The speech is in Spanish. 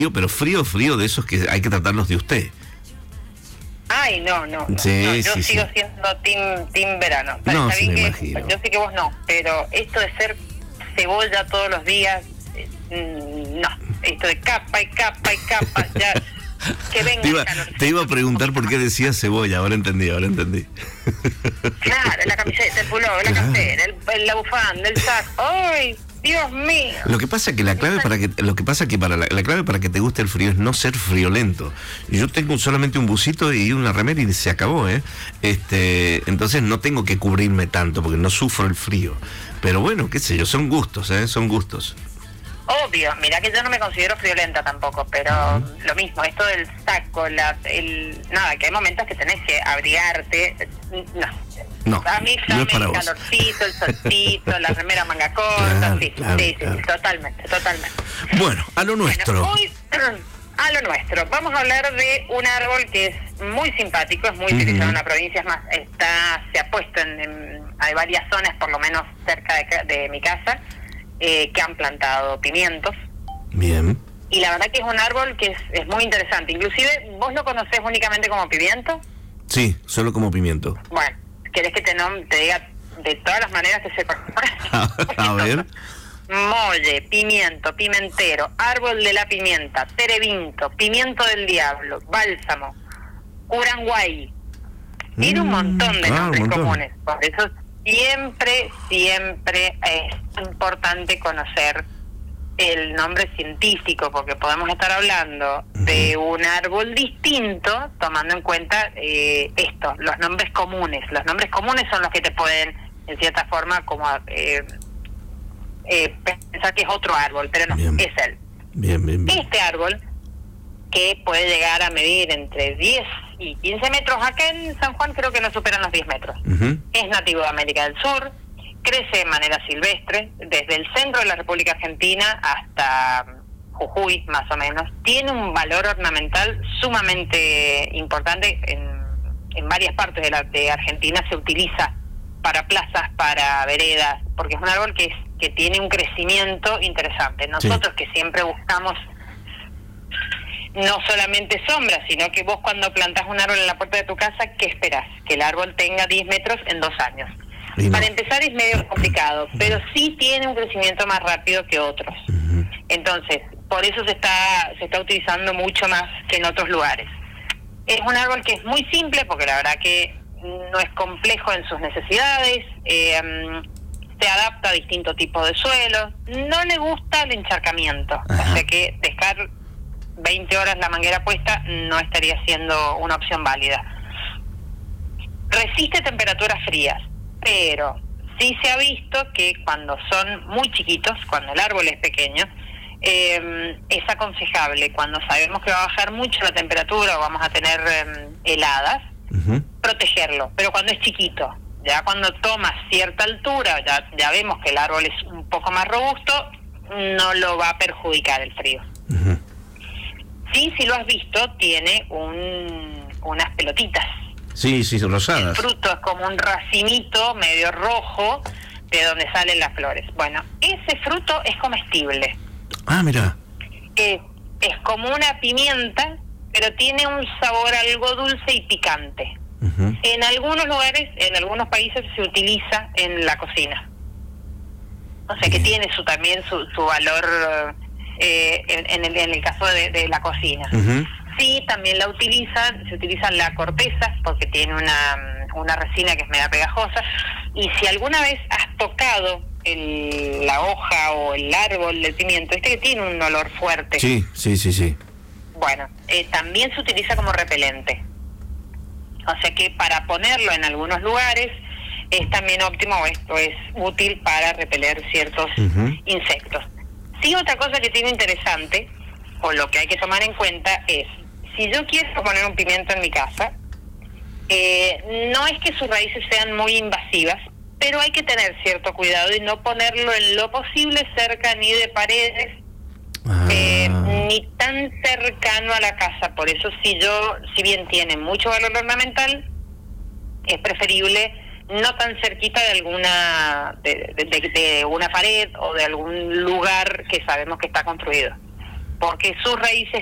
Pero frío de esos que hay que tratarlos de usted. Ay, no. Sí, no, yo sí, sigo sí. siendo team verano. No, Está sí, bien me que imagino. yo sé que vos no, pero esto de ser cebolla todos los días, no. Esto de capa y capa, ya que venga el calorcito. Te iba a preguntar por qué decías cebolla, ahora entendí. Claro, la camiseta, el pullover, la Claro. cartera, la bufanda, el saco. ¡Ay, Dios mío! Lo que pasa que la clave para que te guste el frío es no ser friolento. Yo tengo solamente un busito y una remera y se acabó, entonces no tengo que cubrirme tanto porque no sufro el frío. Pero bueno, qué sé yo, son gustos, son gustos. Obvio, mira que yo no me considero friolenta tampoco, pero lo mismo, esto del saco, nada, que hay momentos que tenés que abrigarte, No, a mí no es dame para el vos. calorcito, el solcito, la remera manga corta, Claro, sí, claro. totalmente. Bueno, a lo nuestro. Bueno, hoy, a lo nuestro, vamos a hablar de un árbol que es muy simpático, es muy utilizado en la provincia, es más, se ha puesto hay varias zonas, por lo menos cerca de mi casa, que han plantado pimientos. Bien. Y la verdad que es un árbol que es muy interesante. Inclusive, ¿vos lo conocés únicamente como pimiento? Sí, solo como pimiento. Bueno, ¿querés que te diga de todas las maneras que se conoce? A ver. Molle, pimiento, pimentero, árbol de la pimienta, terebinto, pimiento del diablo, bálsamo, uranguay. Tiene un montón de nombres comunes. Por eso siempre es importante conocer el nombre científico, porque podemos estar hablando de un árbol distinto tomando en cuenta los nombres comunes. Los nombres comunes son los que te pueden, en cierta forma, como pensar que es otro árbol, pero no, Bien. es él. Bien. Este árbol, que puede llegar a medir entre 10 y 15 metros, acá en San Juan creo que no superan los 10 metros. Es nativo de América del Sur, crece de manera silvestre, desde el centro de la República Argentina hasta Jujuy, más o menos. Tiene un valor ornamental sumamente importante. En varias partes de Argentina se utiliza para plazas, para veredas, porque es un árbol que tiene un crecimiento interesante. Nosotros que siempre buscamos no solamente sombra, sino que vos cuando plantás un árbol en la puerta de tu casa, ¿qué esperás? Que el árbol tenga 10 metros en 2 años. No. Para empezar es medio complicado, pero sí tiene un crecimiento más rápido que otros. Entonces, por eso se está utilizando mucho más que en otros lugares. Es un árbol que es muy simple, porque la verdad que no es complejo en sus necesidades, se adapta a distintos tipos de suelos, no le gusta el encharcamiento, o sea que dejar 20 horas la manguera puesta no estaría siendo una opción válida. Resiste temperaturas frías, pero sí se ha visto que cuando son muy chiquitos, cuando el árbol es pequeño, es aconsejable, cuando sabemos que va a bajar mucho la temperatura o vamos a tener heladas, protegerlo, pero cuando es chiquito. Ya cuando toma cierta altura, ya vemos que el árbol es un poco más robusto, no lo va a perjudicar el frío. Sí, si lo has visto, tiene unas pelotitas. Sí, rosadas. El fruto es como un racimito medio rojo de donde salen las flores. Bueno, ese fruto es comestible. Ah, mira. Es como una pimienta, pero tiene un sabor algo dulce y picante. En algunos lugares, en algunos países se utiliza en la cocina. O sea que tiene también su valor en el caso de la cocina. Sí, también se utiliza la corteza, porque tiene una resina que es media pegajosa. Y si alguna vez has tocado la hoja o el árbol del pimiento, que tiene un olor fuerte. Sí. Bueno, también se utiliza como repelente. O sea que para ponerlo en algunos lugares es también óptimo, esto es útil para repeler ciertos insectos. Sí, otra cosa que tiene interesante, o lo que hay que tomar en cuenta es, si yo quiero poner un pimiento en mi casa, no es que sus raíces sean muy invasivas, pero hay que tener cierto cuidado y no ponerlo en lo posible cerca ni de paredes, ni tan cercano a la casa. Por eso si bien tiene mucho valor ornamental, es preferible no tan cerquita de alguna de una pared o de algún lugar que sabemos que está construido. porque sus raíces